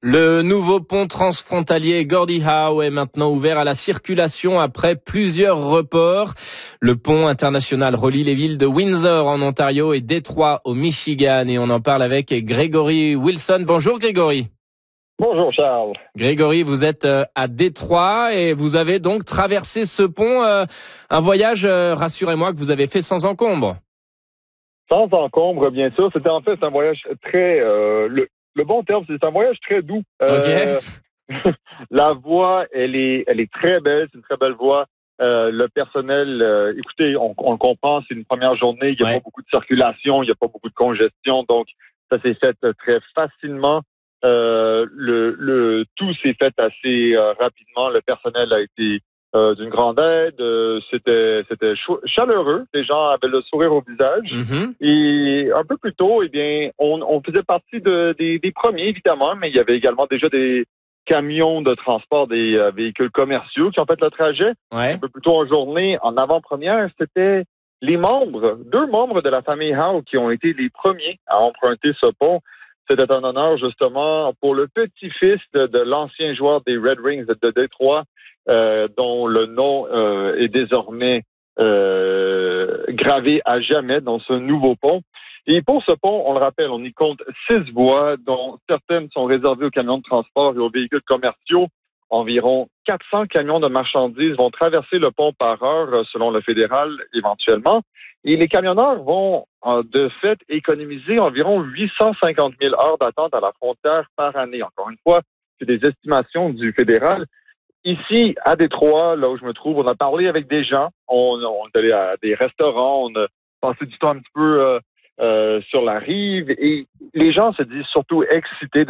Le nouveau pont transfrontalier Gordie Howe est maintenant ouvert à la circulation après plusieurs reports. Le pont international relie les villes de Windsor en Ontario et Détroit au Michigan et on en parle avec Grégory Wilson. Bonjour Grégory. Bonjour Charles. Grégory, vous êtes à Détroit et vous avez donc traversé ce pont, un voyage, rassurez-moi, que vous avez fait sans encombre. Sans encombre, bien sûr. C'était en fait un voyage très... le bon terme, c'est un voyage très doux. Ok. La voie, elle est très belle. C'est une très belle voie. Le personnel, écoutez, on le comprend, c'est une première journée. Il n'y a pas beaucoup de circulation, il n'y a pas beaucoup de congestion. Donc, ça s'est fait très facilement. Tout s'est fait assez rapidement. Le personnel a été d'une grande aide. C'était chaleureux. Les gens avaient le sourire au visage. Mm-hmm. Et un peu plus tôt, eh bien, on faisait partie des premiers, évidemment, mais il y avait également déjà des camions de transport, des véhicules commerciaux qui ont fait le trajet. Un peu plus tôt en journée, en avant-première, c'était deux membres de la famille Howe qui ont été les premiers à emprunter ce pont. C'était un honneur, justement, pour le petit-fils de l'ancien joueur des Red Wings de Détroit, dont le nom est désormais gravé à jamais dans ce nouveau pont. Et pour ce pont, on le rappelle, on y compte 6 voies, dont certaines sont réservées aux camions de transport et aux véhicules commerciaux. Environ 400 camions de marchandises vont traverser le pont par heure, selon le fédéral, éventuellement. Et les camionneurs vont, de fait, économiser environ 850 000 heures d'attente à la frontière par année. Encore une fois, c'est des estimations du fédéral. Ici, à Détroit, là où je me trouve, on a parlé avec des gens. On est allé à des restaurants, on a passé du temps un petit peu sur la rive. Et les gens se disent surtout excités